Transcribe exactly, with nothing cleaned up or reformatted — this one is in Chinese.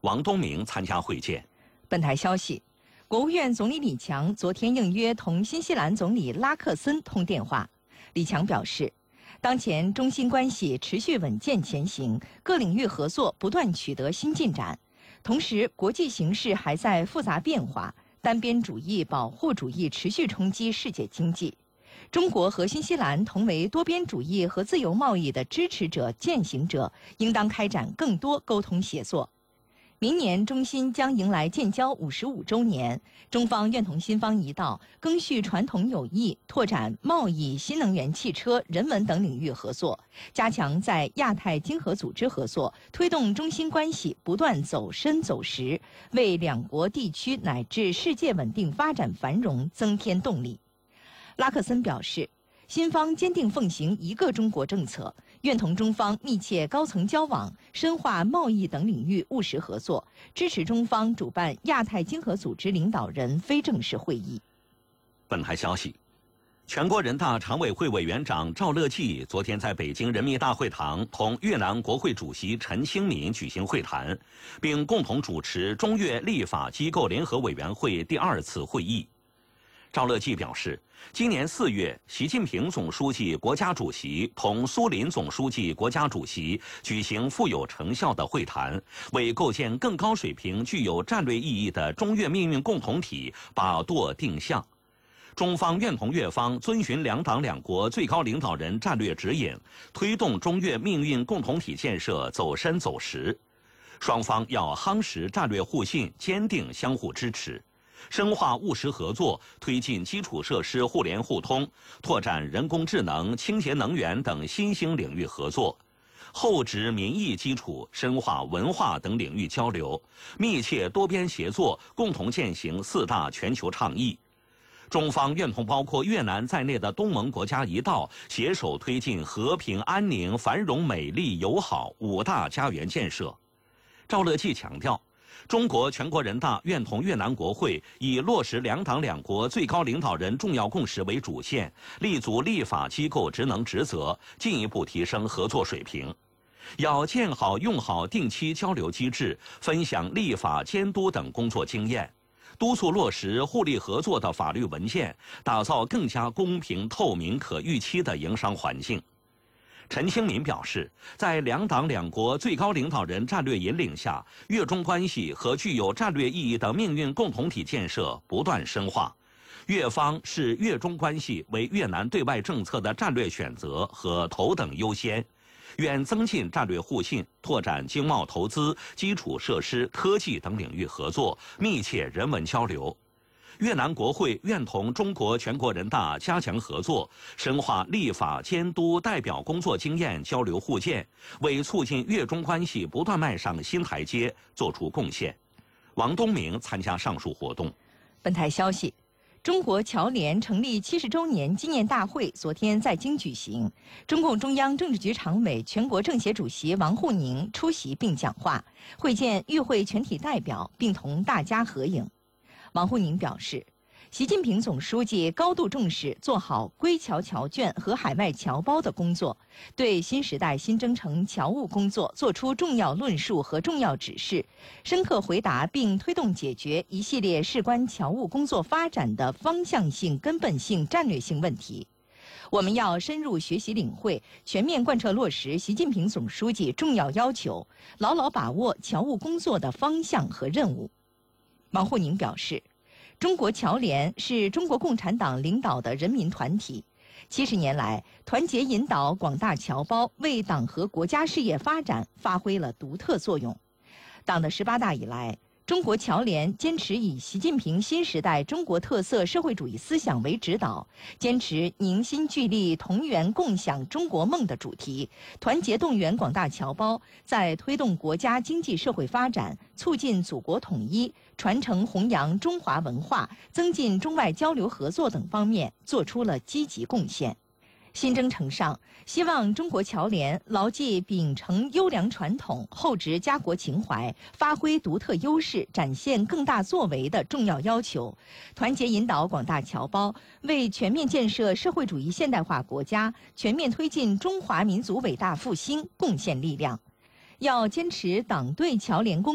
王东明参加会见。 本台消息，国务院总理李强昨天应约同新西兰总理拉克森通电话。李强表示，当前中新关系持续稳健前行，各领域合作不断取得新进展。同时，国际形势还在复杂变化，单边主义、保护主义持续冲击世界经济。中国和新西兰同为多边主义和自由贸易的支持者、践行者，应当开展更多沟通协作。明年中新将迎来建交五十五周年，中方愿同新方一道，赓续传统友谊，拓展贸易、新能源汽车、人文等领域合作，加强在亚太经合组织合作，推动中新关系不断走深走实，为两国地区乃至世界稳定发展繁荣增添动力。拉克森表示，新方坚定奉行一个中国政策，愿同中方密切高层交往，深化贸易等领域务实合作，支持中方主办亚太经合组织领导人非正式会议。 本台消息，全国人大常委会委员长赵乐际昨天在北京人民大会堂同越南国会主席陈清民举行会谈，并共同主持中越立法机构联合委员会第二次会议。赵乐际表示，今年四月，习近平总书记、国家主席同苏林总书记、国家主席举行富有成效的会谈，为构建更高水平、具有战略意义的中越命运共同体把舵定向。中方愿同越方遵循两党两国最高领导人战略指引，推动中越命运共同体建设走深走实。双方要夯实战略互信，坚定相互支持。深化务实合作，推进基础设施互联互通，拓展人工智能、清洁能源等新兴领域合作，厚植民意基础，深化文化等领域交流，密切多边协作，共同践行四大全球倡议。中方愿同包括越南在内的东盟国家一道，携手推进和平、安宁、繁荣、美丽、友好五大家园建设。赵乐际强调，中国全国人大愿同越南国会以落实两党两国最高领导人重要共识为主线，立足立法机构职能职责，进一步提升合作水平。要建好用好定期交流机制，分享立法监督等工作经验，督促落实互利合作的法律文件，打造更加公平、透明、可预期的营商环境。陈清民表示，在两党两国最高领导人战略引领下，越中关系和具有战略意义的命运共同体建设不断深化。越方视越中关系为越南对外政策的战略选择和头等优先，愿增进战略互信，拓展经贸投资、基础设施、科技等领域合作，密切人文交流。越南国会愿同中国全国人大加强合作，深化立法监督代表工作经验交流互鉴，为促进越中关系不断迈上新台阶作出贡献。王东明参加上述活动。 本台消息，中国侨联成立七十周年纪念大会昨天在京举行，中共中央政治局常委、全国政协主席王沪宁出席并讲话，会见与会全体代表，并同大家合影。王沪宁表示，习近平总书记高度重视做好归侨侨眷和海外侨胞的工作，对新时代新征程侨务工作作出重要论述和重要指示，深刻回答并推动解决一系列事关侨务工作发展的方向性、根本性、战略性问题。我们要深入学习领会，全面贯彻落实习近平总书记重要要求，牢牢把握侨务工作的方向和任务。王沪宁表示，中国侨联是中国共产党领导的人民团体，七十年来，团结引导广大侨胞为党和国家事业发展发挥了独特作用。党的十八大以来，中国侨联坚持以习近平新时代中国特色社会主义思想为指导，坚持凝心聚力、同源共享中国梦的主题，团结动员广大侨胞，在推动国家经济社会发展、促进祖国统一、传承弘扬中华文化、增进中外交流合作等方面做出了积极贡献。新征程上，希望中国侨联牢记秉承优良传统、厚植家国情怀、发挥独特优势、展现更大作为的重要要求，团结引导广大侨胞，为全面建设社会主义现代化国家、全面推进中华民族伟大复兴贡献力量。要坚持党对侨联工